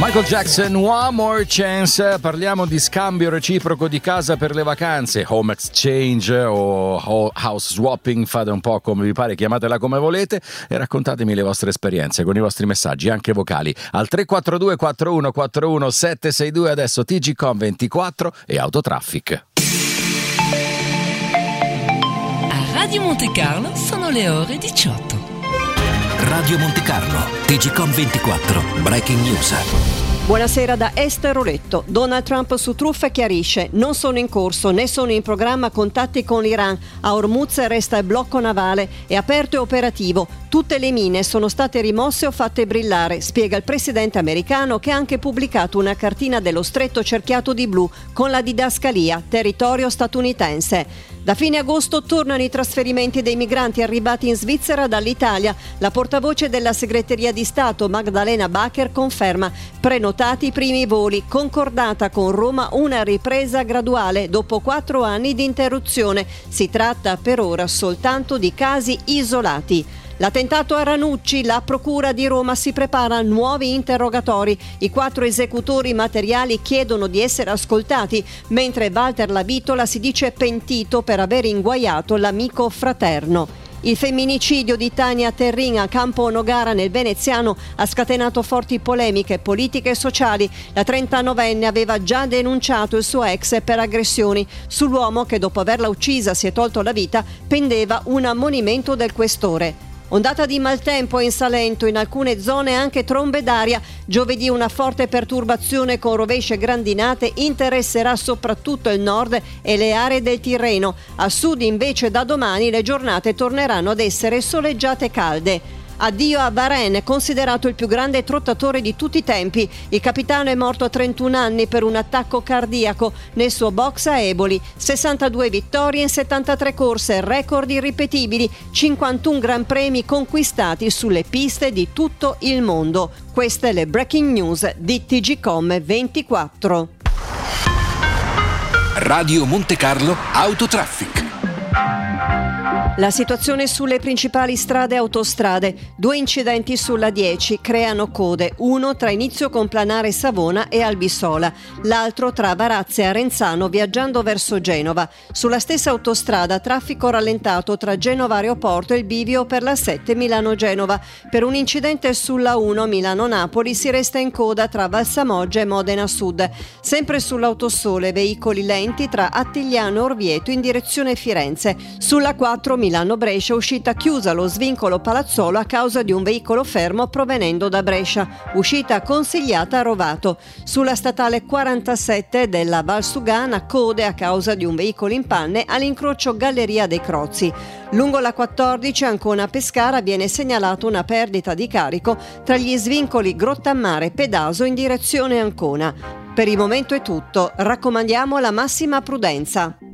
Michael Jackson, One More Chance. Parliamo di scambio reciproco di casa per le vacanze, home exchange o house swapping, fate un po' come vi pare, chiamatela come volete e raccontatemi le vostre esperienze con i vostri messaggi anche vocali al 342 4141 762. Adesso TGcom 24 e Autotraffic. A Radio Monte Carlo sono le ore 18. Radio Monte Carlo, TGcom 24, Breaking News. Buonasera da Esther Oletto. Donald Trump su truffe chiarisce: non sono in corso né sono in programma contatti con l'Iran. A Hormuz resta il blocco navale, è aperto e operativo. Tutte le mine sono state rimosse o fatte brillare, spiega il presidente americano, che ha anche pubblicato una cartina dello stretto cerchiato di blu con la didascalia territorio statunitense. Da fine agosto tornano i trasferimenti dei migranti arrivati in Svizzera dall'Italia. La portavoce della Segreteria di Stato, Magdalena Bacher, conferma: prenotati i primi voli, concordata con Roma una ripresa graduale dopo 4 anni di interruzione. Si tratta per ora soltanto di casi isolati. L'attentato a Ranucci, la Procura di Roma si prepara a nuovi interrogatori. I 4 esecutori materiali chiedono di essere ascoltati, mentre Walter Lavitola si dice pentito per aver inguaiato l'amico fraterno. Il femminicidio di Tania Terrin a Campo Nogara nel Veneziano ha scatenato forti polemiche politiche e sociali. La 39enne aveva già denunciato il suo ex per aggressioni. Sull'uomo, che dopo averla uccisa si è tolto la vita, pendeva un ammonimento del questore. Ondata di maltempo in Salento, in alcune zone anche trombe d'aria. Giovedì una forte perturbazione con rovesce e grandinate interesserà soprattutto il nord e le aree del Tirreno. A sud invece da domani le giornate torneranno ad essere soleggiate e calde. Addio a Varenne, considerato il più grande trottatore di tutti i tempi. Il capitano è morto a 31 anni per un attacco cardiaco nel suo box a Eboli. 62 vittorie in 73 corse, record irripetibili, 51 gran premi conquistati sulle piste di tutto il mondo. Queste le breaking news di TGcom 24. Radio Monte Carlo, Autotraffic. La situazione sulle principali strade e autostrade. 2 incidenti sulla 10 creano code, uno tra Inizio Complanare Savona e Albisola, l'altro tra Varazze e Arenzano viaggiando verso Genova. Sulla stessa autostrada traffico rallentato tra Genova Aeroporto e il bivio per la 7 Milano-Genova. Per un incidente sulla 1 Milano-Napoli si resta in coda tra Valsamoggia e Modena Sud. Sempre sull'Autosole veicoli lenti tra Attigliano e Orvieto in direzione Firenze. Sulla 4 Milano-Brescia uscita chiusa lo svincolo Palazzolo a causa di un veicolo fermo provenendo da Brescia, uscita consigliata a Rovato. Sulla statale 47 della Val Sugana code a causa di un veicolo in panne all'incrocio Galleria dei Crozzi. Lungo la 14 Ancona-Pescara viene segnalata una perdita di carico tra gli svincoli Grottammare e Pedaso in direzione Ancona. Per il momento è tutto, raccomandiamo la massima prudenza.